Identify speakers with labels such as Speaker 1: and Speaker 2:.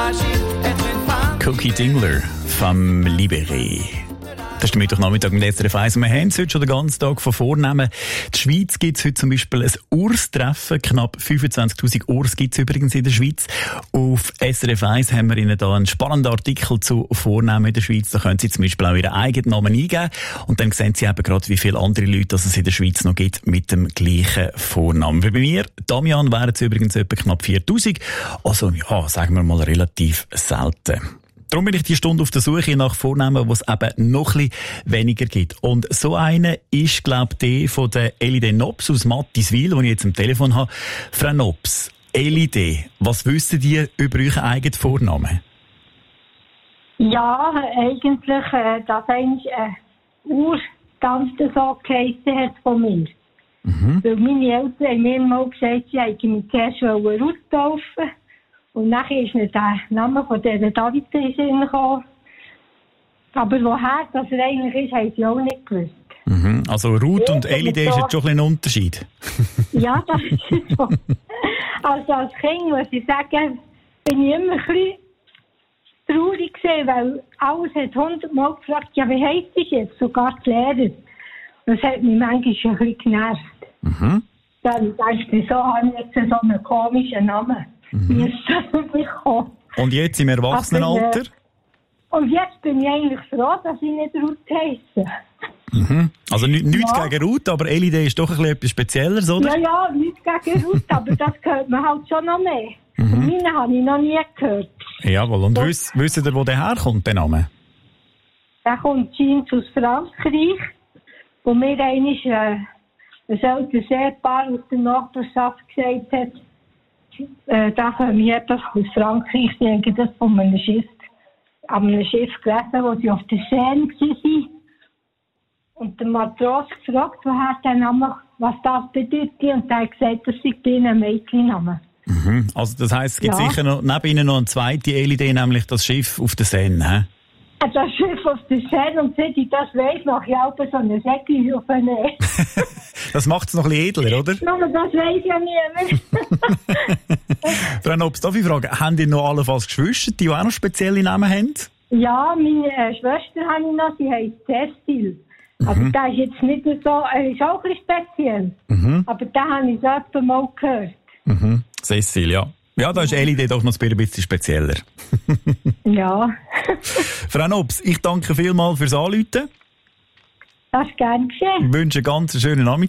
Speaker 1: Cookie Dingler vom Libéré. Das ist der Mittwochnachmittag mit SRF 1. Wir haben es heute schon den ganzen Tag von Vornehmen. In der Schweiz gibt es heute zum Beispiel ein Urs-Treffen. Knapp 25'000 Urs gibt es übrigens in der Schweiz. Auf SRF 1 haben wir Ihnen da einen spannenden Artikel zu Vornehmen in der Schweiz. Da können Sie zum Beispiel auch Ihren eigenen Namen eingeben. Und dann sehen Sie eben gerade, wie viele andere Leute es in der Schweiz noch gibt mit dem gleichen Vornamen. Wie bei mir, Damian, wären es übrigens etwa knapp 4'000. Also, ja, sagen wir mal relativ selten. Darum bin ich die Stunde auf der Suche nach Vornamen, wo es eben noch ein bisschen weniger gibt. Und so eine ist, glaube ich, die von der Elide Nobs aus Mattiswil, die ich jetzt am Telefon habe. Frau Nobs, Elide, was wissen die über euren eigenen Vornamen?
Speaker 2: Ja, eigentlich, dass eigentlich Urtante so geheissen hat von mir. Weil meine Eltern haben mir mal gesagt, sie wollten mich zuerst Ruth taufen. Und nachher ist mir der Name von dieser David in den Sinn gekommen. Aber woher das eigentlich ist, haben sie auch nicht gewusst.
Speaker 1: Also Ruth und Elide ist jetzt schon ein Unterschied.
Speaker 2: Ja, das ist so. Also als Kind, muss ich sagen, bin ich immer ein bisschen traurig gewesen, weil alles hat 100-mal gefragt, ja, wie heisst das jetzt? Sogar die Lehrer. Das hat mich manchmal schon ein bisschen genervt. Dann dachte ich, wieso habe ich jetzt so einen komischen Namen?
Speaker 1: Und jetzt im Erwachsenenalter?
Speaker 2: Und jetzt bin ich eigentlich froh, dass ich nicht Ruth heisse.
Speaker 1: Also nichts gegen Ruth, aber Elide ist doch ein bisschen etwas Spezielleres, oder?
Speaker 2: Ja, nichts gegen Ruth, aber das hört man halt schon noch mehr. Meine habe ich noch nie gehört. Jawohl,
Speaker 1: und wisst ihr, wo der herkommt, der Name?
Speaker 2: Der kommt scheint aus Frankreich, wo mir ein älteres Ehepaar aus der Nachbarschaft gesagt hat, da kommen wir etwas aus Frankreich. Ich denke, das von einem Schiff gelesen, wo sie auf der Seine waren. Und der Matros gefragt, woher der Name, was das bedeutet. Und er hat gesagt, das sei ein Mädchenname.
Speaker 1: Also das heisst, es gibt sicher noch, neben Ihnen noch eine zweite Elide, nämlich das Schiff auf der Seine, hä?
Speaker 2: Das Schiff auf der Seine, und seit ich das weiss, mache ich auch so eine Säcke auf eine.
Speaker 1: Das macht es noch ein bisschen edler, oder?
Speaker 2: Ja, aber das weiss ja niemand.
Speaker 1: Frau Nobs, darf ich fragen, haben die noch allenfalls Geschwister, die auch noch spezielle Namen haben?
Speaker 2: Ja, meine Schwester habe ich noch, sie heisst Cecil. Aber der ist jetzt nicht so, er ist auch ein bisschen speziell. Aber den habe ich so etwa mal gehört.
Speaker 1: Cecil, ja. Ja, da ist Elide doch noch ein bisschen spezieller.
Speaker 2: Ja.
Speaker 1: Frau Nobs, ich danke vielmals fürs Anrufen.
Speaker 2: Das ist gerne geschehen.
Speaker 1: Ich wünsche einen ganz schönen Abend.